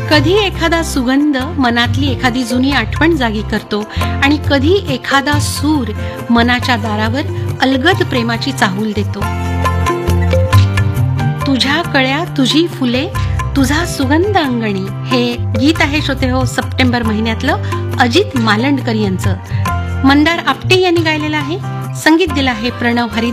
कधी एखादा सुगंध मनातली एखादी जुनी आठवण जागी करतो आणि कधी एखादा सूर मनाच्या दारावर अलगद प्रेमाची चाहूल देतो. तुझ्या कळ्या तुझी फुले तुझा सुगंध अंगणी हे गीत आहे श्रोते हो सप्टेंबर महिन्यातलं अजित मालंडकर यांचं. मंदार आपटे यांनी गायलेलं आहे. संगीत दिलं आहे प्रणव हरी.